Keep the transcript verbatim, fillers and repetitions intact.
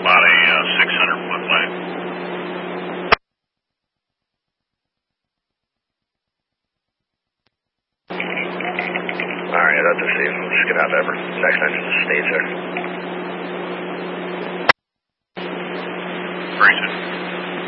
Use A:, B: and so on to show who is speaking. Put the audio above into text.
A: About a uh, six hundred foot lane.
B: All right, that's the scene. We'll just get out of there. Next engine to stage there.